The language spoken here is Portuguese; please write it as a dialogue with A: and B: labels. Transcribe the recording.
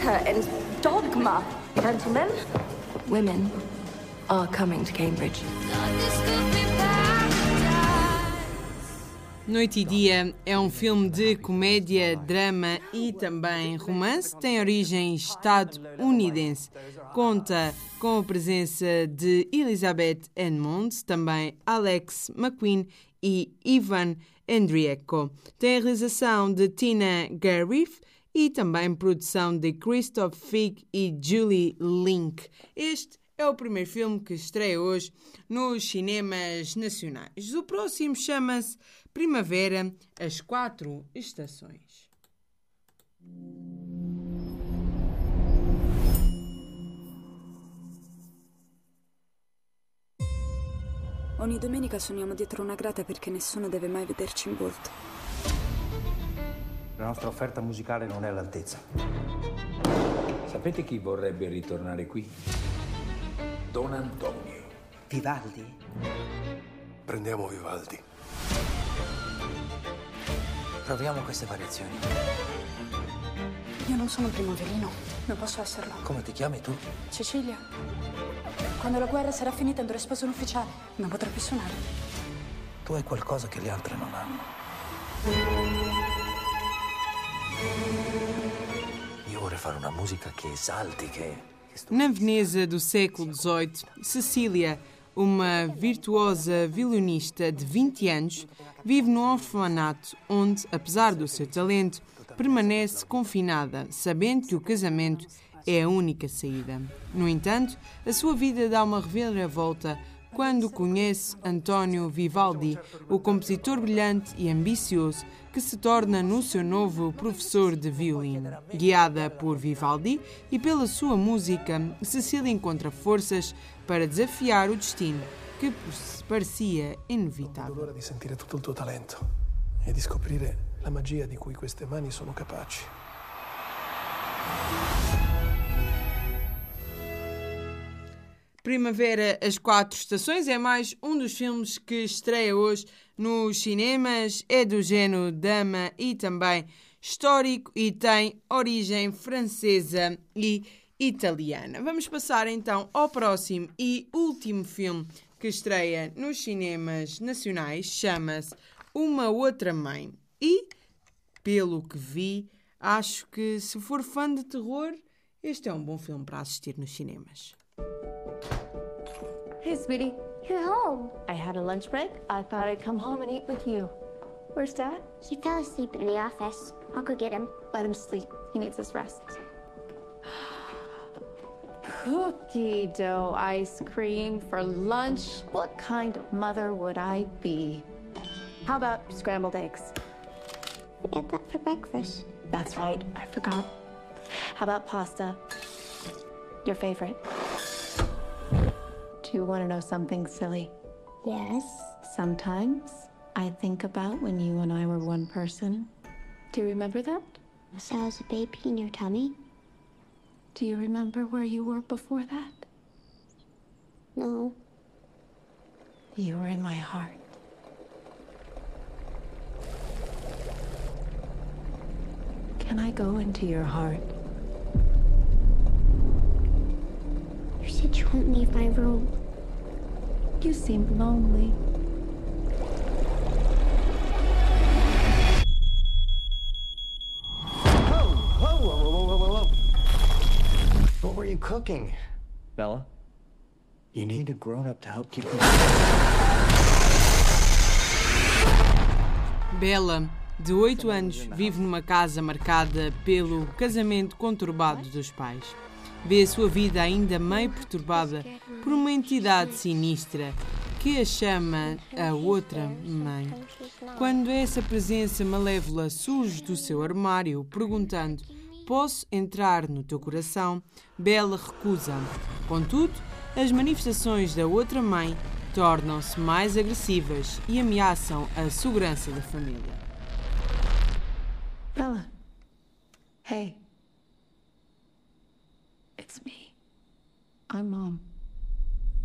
A: theatre and dogma. Gentlemen, women are coming to Cambridge.
B: Noite e Dia é um filme de comédia, drama e também romance. Tem origem estadunidense. Conta com a presença de Elizabeth Edmonds, também Alex McQueen e Ivan Andriecko. Tem a realização de Tina Garriff e também produção de Christoph Fig e Julie Link. Este é o primeiro filme que estreia hoje nos cinemas nacionais. O próximo chama-se Primavera, as 4 estações.
C: Ogni domenica suoniamo dietro una grata perché nessuno deve mai vederci in volto.
D: La nostra offerta musicale non è all'altezza.
E: Sapete chi vorrebbe ritornare qui? Don Antonio.
D: Vivaldi?
F: Prendiamo Vivaldi.
D: Proviamo queste variazioni.
C: Io non sono un primaverino, non posso esserlo.
D: Come ti chiami tu?
C: Cecilia. Quando la guerra sarà finita andrò in sposa ufficiale. Non potrò più suonare.
D: Tu hai qualcosa che le altre non hanno. Io vorrei fare una musica che esalti, che
B: Na Veneza do século XVIII, Cecília, uma virtuosa violonista de 20 anos, vive num orfanato onde, apesar do seu talento, permanece confinada, sabendo que o casamento é a única saída. No entanto, a sua vida dá uma reviravolta quando conhece António Vivaldi, o compositor brilhante e ambicioso que se torna no seu novo professor de violino. Guiada por Vivaldi e pela sua música, Cecília encontra forças para desafiar o destino que parecia inevitável.
F: Non vedo l'ora di sentire tutto il tuo talento e di scoprire la magia di cui queste mani sono capaci.
B: Primavera, as 4 estações é mais um dos filmes que estreia hoje nos cinemas. É do género drama e também histórico e tem origem francesa e italiana. Vamos passar então ao próximo e último filme que estreia nos cinemas nacionais. Chama-se Uma Outra Mãe. E, pelo que vi, acho que se for fã de terror, este é um bom filme para assistir nos cinemas.
G: Hey, sweetie.
H: You're home.
G: I had a lunch break. I thought I'd come home and eat with you. Where's Dad?
H: He fell asleep in the office. I'll go get him.
G: Let him sleep. He needs his rest. Cookie dough ice cream for lunch. What kind of mother would I be? How about scrambled eggs?
H: We had that for breakfast.
G: That's right. I forgot. How about pasta? Your favorite? Do you want to know something silly?
H: Yes.
G: Sometimes I think about when you and I were one person. Do you remember that?
H: So I was a baby in your tummy?
G: Do you remember where you were before that?
H: No.
G: You were in my heart. Can I go into your heart?
H: You said you wouldn't leave my room.
G: You seemed lonely.
D: Whoa. What were you cooking?
E: Bella?
D: You need a grown-up to help keep you...
B: Bella, de 8 anos, vive numa casa marcada pelo casamento conturbado dos pais. Vê a sua vida ainda meio perturbada por uma entidade sinistra que a chama a outra mãe. Quando essa presença malévola surge do seu armário, perguntando: "Posso entrar no teu coração?", Bella recusa. Contudo, as manifestações da outra mãe tornam-se mais agressivas e ameaçam a segurança da família.
G: Bella. Hey. It's me. I'm Mom.